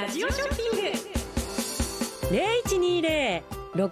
ラジオショッピング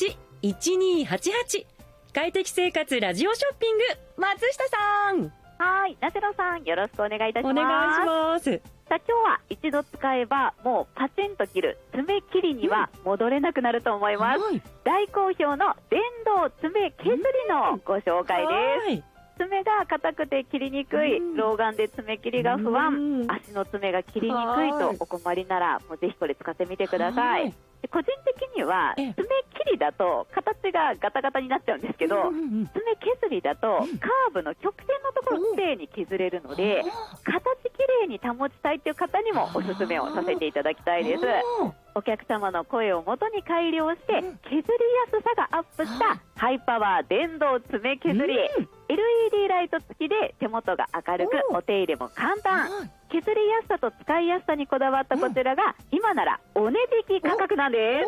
0120-68-1288 快適生活ラジオショッピング、松下さん。 はい、ナセロさん、よろしくお願いいたします。 お願いします。 さあ、今日は一度使えばもうパチンと切る爪切りには戻れなくなると思います、大好評の電動爪削りのご紹介です。爪が硬くて切りにくい、老眼で爪切りが不安、足の爪が切りにくいとお困りなら、もうぜひこれ使ってみてください。個人的には爪切りだと形がガタガタになっちゃうんですけど、爪削りだとカーブの曲線のところをきれいに削れるので、形きれいに保ちたいという方にもおすすめをさせていただきたいです。お客様の声をもとに改良して削りやすさがアップしたハイパワー電動爪削り、LED ライト付きで手元が明るく、お手入れも簡単、削りやすさと使いやすさにこだわったこちらが今ならお値引き価格なんです。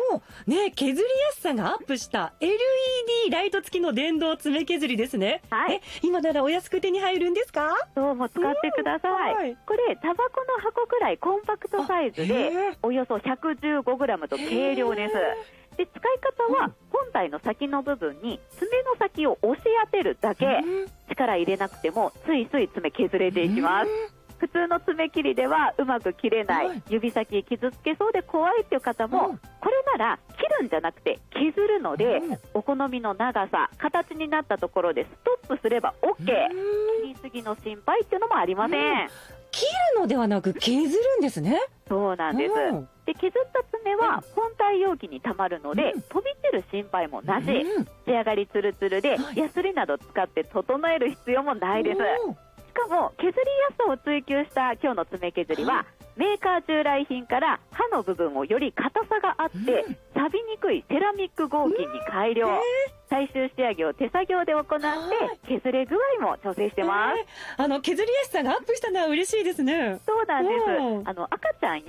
ね、削りやすさがアップした LED ライト付きの電動爪削りですね。今ならお安く手に入るんですか？ そうも使ってください。これタバコの箱くらいコンパクトサイズでおよそ 115g と軽量です。で、使い方は本体の先の部分に爪の先を押し当てるだけ、力入れなくてもスイスイ爪削れていきます。普通の爪切りではうまく切れない、指先傷つけそうで怖いっていう方も、これなら切るんじゃなくて削るので、お好みの長さ、形になったところでストップすれば OK、 切りすぎの心配っていうのもありません。 切るのではなく削るんですね。 そうなんです。で、削った爪は本体容器にたまるので、飛び散る心配もなし、仕上がりツルツルで、ヤスリなど使って整える必要もないです。しかも削りやすさを追求した今日の爪削りは、メーカー従来品から刃の部分をより硬さがあって錆びにくいセラミック合金に改良、最終仕上げを手作業で行って削れ具合も調整してます。 削りやすさがアップしたのは嬉しいですね。 そうなんです。赤ちゃん